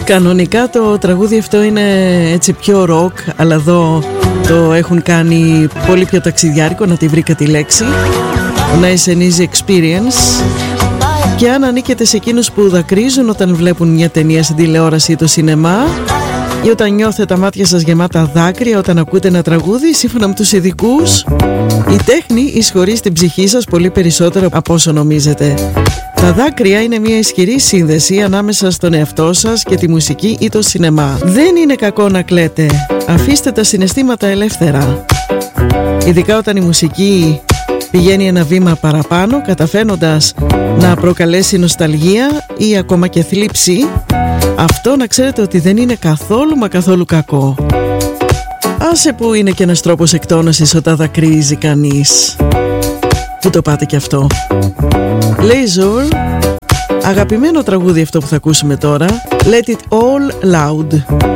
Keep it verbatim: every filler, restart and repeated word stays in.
Κανονικά το τραγούδι αυτό είναι έτσι πιο ροκ, αλλά εδώ το έχουν κάνει πολύ πιο ταξιδιάρικο, να τη βρήκα τη λέξη. Nice and easy experience. Και αν ανήκετε σε εκείνους που δακρύζουν όταν βλέπουν μια ταινία στην τηλεόραση ή το σινεμά, ή όταν νιώθετε τα μάτια σας γεμάτα δάκρυα όταν ακούτε ένα τραγούδι, σύμφωνα με τους ειδικούς, η τέχνη εισχωρεί στην ψυχή σας πολύ περισσότερο από όσο νομίζετε. Τα δάκρυα είναι μια ισχυρή σύνδεση ανάμεσα στον εαυτό σας και τη μουσική ή το σινεμά. Δεν είναι κακό να κλαίτε. Αφήστε τα συναισθήματα ελεύθερα. Ειδικά όταν η μουσική πηγαίνει ένα βήμα παραπάνω, καταφέρνοντας να προκαλέσει νοσταλγία ή ακόμα και θλίψη, αυτό να ξέρετε ότι δεν είναι καθόλου μα καθόλου κακό. Άσε που είναι και ένας τρόπος εκτόνωσης όταν δακρύζει κανείς. Πού το πάτε κι αυτό. Leisure, αγαπημένο τραγούδι αυτό που θα ακούσουμε τώρα. Let it all loud.